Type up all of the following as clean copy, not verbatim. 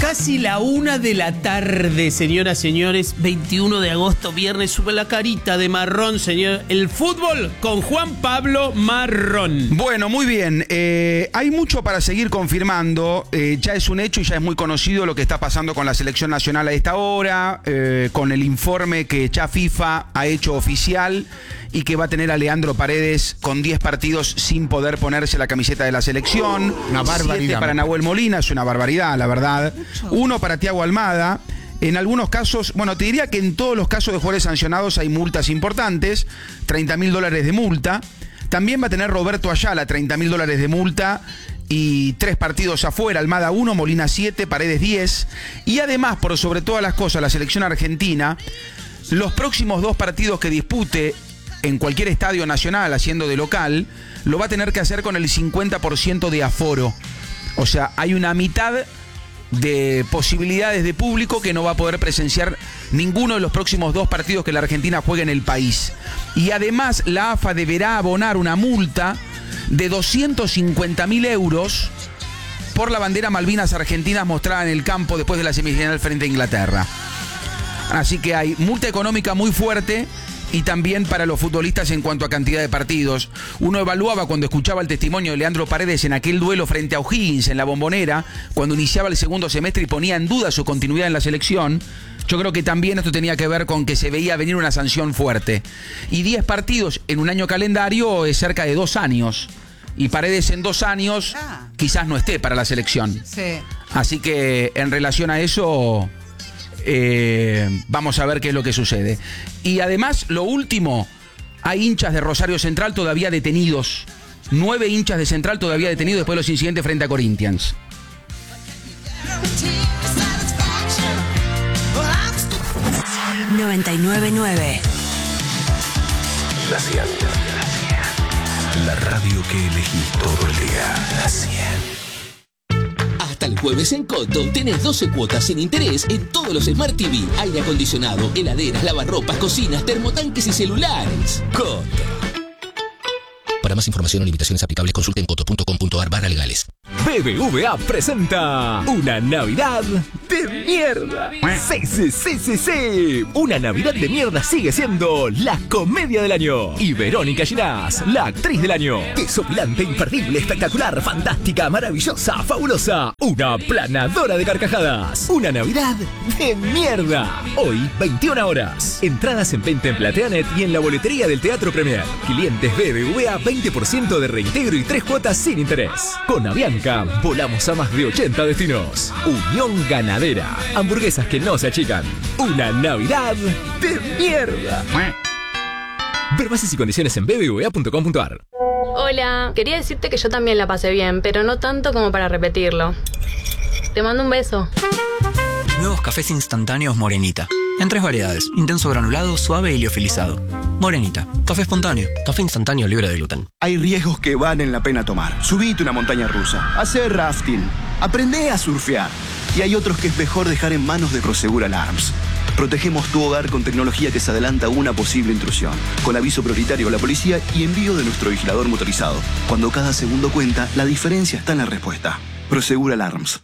Casi la 1 de la tarde, señoras, señores. 21 de agosto, viernes, sube la carita de Marrón, señor. El fútbol con Juan Pablo Marrón. Bueno, muy bien. Hay mucho para seguir confirmando. Ya es un hecho y ya es muy conocido lo que está pasando con la selección nacional a esta hora, con el informe que ya FIFA ha hecho oficial y que va a tener a Leandro Paredes con 10 partidos sin poder ponerse la camiseta de la selección. Una barbaridad. 7 para Nahuel Molina, es una barbaridad, la verdad. 1 para Thiago Almada. En algunos casos, bueno, te diría que en todos los casos de jugadores sancionados hay multas importantes, $30.000 de multa. También va a tener Roberto Ayala $30.000 de multa y 3 partidos afuera. Almada 1, Molina 7, Paredes 10. Y además, por sobre todas las cosas, la selección argentina, los próximos 2 partidos que dispute en cualquier estadio nacional, haciendo de local, lo va a tener que hacer con el 50% de aforo. O sea, hay una mitad de posibilidades de público que no va a poder presenciar ninguno de los próximos 2 partidos que la Argentina juegue en el país. Y además la AFA deberá abonar una multa de 250.000 euros por la bandera Malvinas Argentinas mostrada en el campo después de la semifinal frente a Inglaterra. Así que hay multa económica muy fuerte y también para los futbolistas en cuanto a cantidad de partidos. Uno evaluaba cuando escuchaba el testimonio de Leandro Paredes en aquel duelo frente a O'Higgins en la Bombonera, cuando iniciaba el segundo semestre y ponía en duda su continuidad en la selección. Yo creo que también esto tenía que ver con que se veía venir una sanción fuerte. Y 10 partidos en un año calendario es cerca de 2 años. Y Paredes en 2 años quizás no esté para la selección. Sí. Así que en relación a eso... vamos a ver qué es lo que sucede. Y además, lo último, hay hinchas de Rosario Central todavía detenidos. 9 hinchas de Central todavía detenidos después de los incidentes frente a Corinthians. $99.9. La 100. La radio que elegís todo el día. La 100. Hasta el jueves en Coto tenés 12 cuotas sin interés en todos los Smart TV, aire acondicionado, heladeras, lavarropas, cocinas, termotanques y celulares. Coto. Para más información o limitaciones aplicables, consulten coto.com.ar/legales. BBVA presenta una Navidad de mierda. Sí. Una Navidad de mierda sigue siendo la comedia del año. Y Verónica Ginás, la actriz del año. Desopilante, imperdible, espectacular, fantástica, maravillosa, fabulosa. Una planadora de carcajadas. Una Navidad de mierda. Hoy, 21 horas. Entradas en venta en Plateanet y en la boletería del Teatro Premier. Clientes BBVA, 20% de reintegro y 3 cuotas sin interés. Con Avianca, volamos a más de 80 destinos. Unión Ganadera. Hamburguesas que no se achican. Una Navidad de mierda. Ver bases y condiciones en bbva.com.ar. Hola, quería decirte que yo también la pasé bien, pero no tanto como para repetirlo. Te mando un beso. Nuevos cafés instantáneos Morenita. En 3 variedades: intenso granulado, suave y liofilizado. Morenita, café espontáneo. Café instantáneo libre de gluten. Hay riesgos que valen la pena tomar. Subite una montaña rusa, hacer rafting, aprende a surfear. Y hay otros que es mejor dejar en manos de Prosegur Alarms. Protegemos tu hogar con tecnología que se adelanta a una posible intrusión, con aviso prioritario a la policía y envío de nuestro vigilador motorizado. Cuando cada segundo cuenta, la diferencia está en la respuesta. Prosegur Alarms.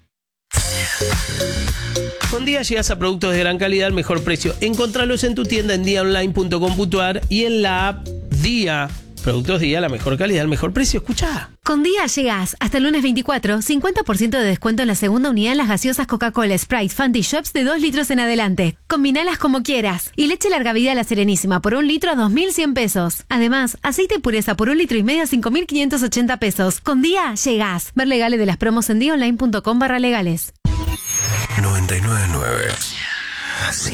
Con Día llegas a productos de gran calidad al mejor precio. Encontralos en tu tienda en diaonline.com.ar y en la app Día. Productos Día, la mejor calidad, el mejor precio. Escuchá. Con Día llegas hasta el lunes 24, 50% de descuento en la segunda unidad en las gaseosas Coca-Cola, Sprite, Fanta y Shops de 2 litros en adelante. Combinalas como quieras. Y leche larga vida a la Serenísima por 1 litro a 2.100 pesos. Además, aceite pureza por 1,5 litros a 5.580 pesos. Con Día llegas. Ver legales de las promos en diaonline.com/legales. 99.9. Así.